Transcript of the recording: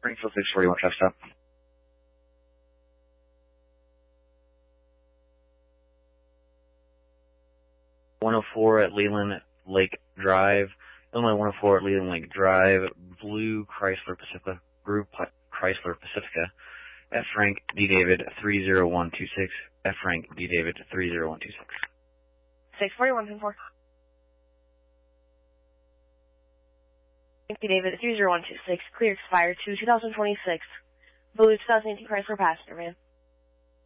Springfield 641, truck stop. .104 at Leland Lake Drive. Illinois 104 at Leland Lake Drive. Blue Chrysler Pacifica. F. Frank D. David 30126. F. Frank D. David 30126. 641.4. Frank D. David 30126. Clear expired to 2026. Blue 2018 Chrysler passenger van.